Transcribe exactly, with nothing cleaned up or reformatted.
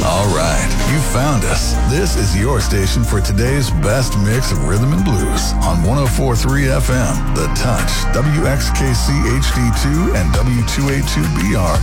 All right, you found us. This is your station for today's best mix of rhythm and blues on one oh four point three F M, The Touch, W X K C H D two, and W two eighty-two B R.